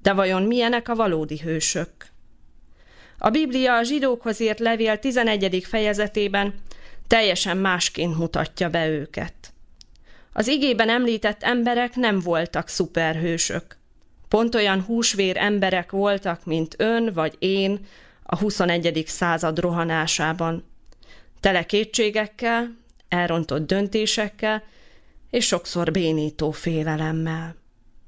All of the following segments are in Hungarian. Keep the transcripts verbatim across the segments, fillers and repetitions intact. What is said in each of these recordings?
De vajon milyenek a valódi hősök? A Biblia a zsidókhoz írt levél tizenegyedik fejezetében teljesen másként mutatja be őket. Az igében említett emberek nem voltak szuperhősök. Pont olyan húsvér emberek voltak, mint ön vagy én a huszonegyedik század rohanásában. Tele kétségekkel, elrontott döntésekkel és sokszor bénító félelemmel.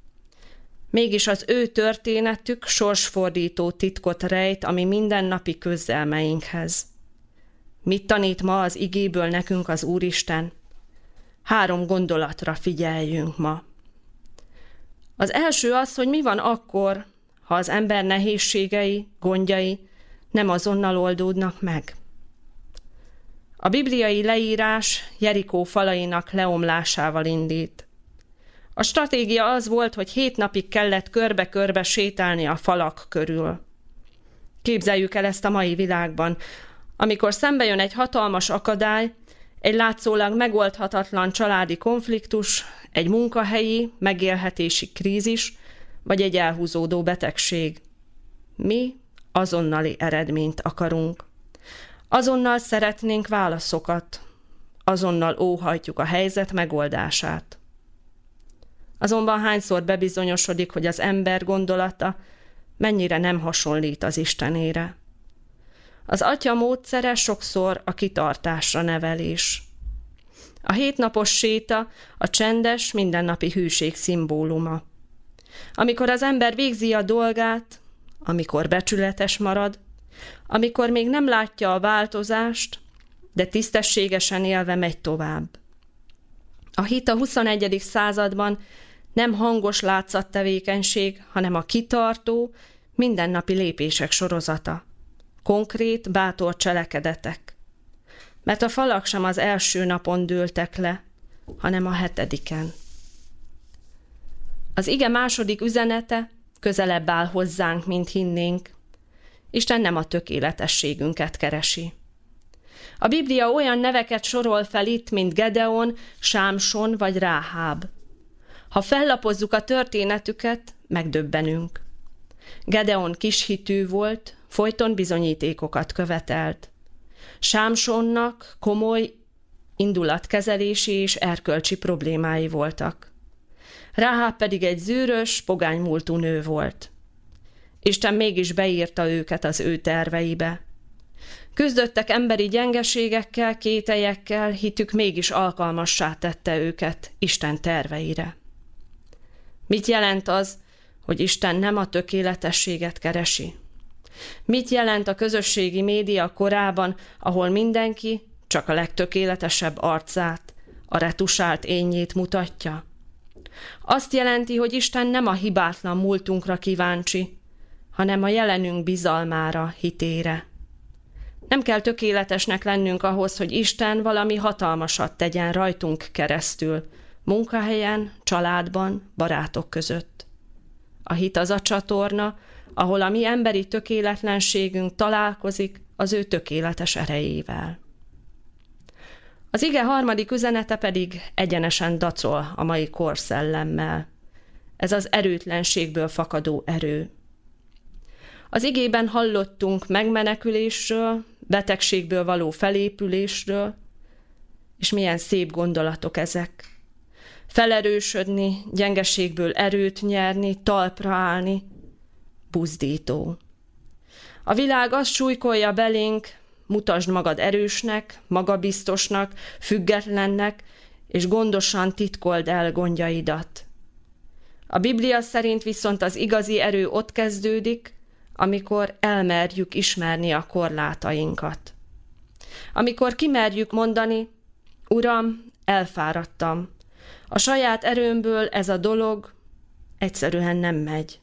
Mégis az ő történetük sorsfordító titkot rejt a mi mindennapi küzdelmeinkhez. Mit tanít ma az igéből nekünk az Úristen? Három gondolatra figyeljünk ma. Az első az, hogy mi van akkor, ha az ember nehézségei, gondjai nem azonnal oldódnak meg. A bibliai leírás Jerikó falainak leomlásával indít. A stratégia az volt, hogy hét napig kellett körbe-körbe sétálni a falak körül. Képzeljük el ezt a mai világban, amikor szembe jön egy hatalmas akadály, egy látszólag megoldhatatlan családi konfliktus, egy munkahelyi, megélhetési krízis, vagy egy elhúzódó betegség. Mi azonnali eredményt akarunk. Azonnal szeretnénk válaszokat, azonnal óhajtjuk a helyzet megoldását. Azonban hányszor bebizonyosodik, hogy az ember gondolata mennyire nem hasonlít az Istenére. Az atya módszere sokszor a kitartásra nevelés. A hétnapos séta a csendes, mindennapi hűség szimbóluma. Amikor az ember végzi a dolgát, amikor becsületes marad, amikor még nem látja a változást, de tisztességesen élve megy tovább. A hit a huszonegyedik században nem hangos látszattevékenység, hanem a kitartó, mindennapi lépések sorozata. Konkrét, bátor cselekedetek. Mert a falak sem az első napon dőltek le, hanem a hetediken. Az ige második üzenete közelebb áll hozzánk, mint hinnénk. Isten nem a tökéletességünket keresi. A Biblia olyan neveket sorol fel itt, mint Gedeon, Sámson vagy Ráháb. Ha fellapozzuk a történetüket, megdöbbenünk. Gedeon kishitű volt, folyton bizonyítékokat követelt. Sámsonnak komoly indulatkezelési és erkölcsi problémái voltak. Ráháb pedig egy zűrös, pogány múltú nő volt. Isten mégis beírta őket az ő terveibe. Küzdöttek emberi gyengeségekkel, kételyekkel, hitük mégis alkalmassá tette őket Isten terveire. Mit jelent az, hogy Isten nem a tökéletességet keresi? Mit jelent a közösségi média korában, ahol mindenki csak a legtökéletesebb arcát, a retusált énjét mutatja? Azt jelenti, hogy Isten nem a hibátlan múltunkra kíváncsi, hanem a jelenünk bizalmára, hitére. Nem kell tökéletesnek lennünk ahhoz, hogy Isten valami hatalmasat tegyen rajtunk keresztül, munkahelyen, családban, barátok között. A hit az a csatorna, ahol a mi emberi tökéletlenségünk találkozik az ő tökéletes erejével. Az ige harmadik üzenete pedig egyenesen dacol a mai korszellemmel. Ez az erőtlenségből fakadó erő. Az igében hallottunk megmenekülésről, betegségből való felépülésről, és milyen szép gondolatok ezek. Felerősödni, gyengeségből erőt nyerni, talpra állni, buzdító. A világ azt súlykolja belénk, mutasd magad erősnek, magabiztosnak, függetlennek, és gondosan titkold el gondjaidat. A Biblia szerint viszont az igazi erő ott kezdődik, amikor elmerjük ismerni a korlátainkat. Amikor kimerjük mondani, Uram, elfáradtam. A saját erőmből ez a dolog egyszerűen nem megy.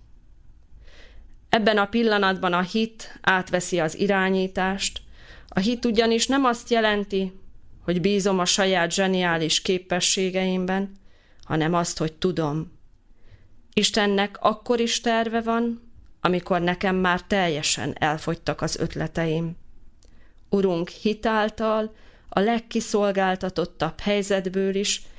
Ebben a pillanatban a hit átveszi az irányítást. A hit ugyanis nem azt jelenti, hogy bízom a saját zseniális képességeimben, hanem azt, hogy tudom. Istennek akkor is terve van, amikor nekem már teljesen elfogytak az ötleteim. Urunk hit által a legkiszolgáltatottabb helyzetből is